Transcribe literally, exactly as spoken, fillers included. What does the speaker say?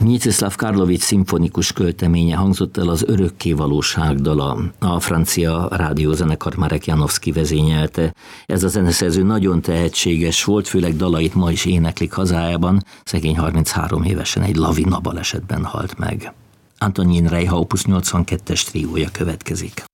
Mstislav Karlovics szimfonikus költeménye hangzott el, az Örökkévalóság dala. A francia rádiózenekar Marek Janowski vezényelte. Ez a zeneszerző nagyon tehetséges volt, főleg dalait ma is éneklik hazájában. Szegény harminchárom évesen egy lavina balesetben halt meg. Antonín Rejha opus nyolcvankettes triója következik.